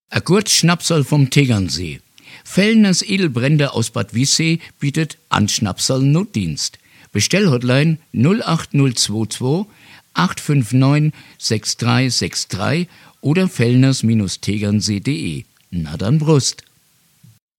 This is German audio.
A kurz Schnapsal vom Tegernsee. Fellners Edelbrände aus Bad Wiessee bietet Anschnapsal Notdienst. Bestellhotline 08022 859 6363 oder fellners-tegernsee.de. Na dann Brust.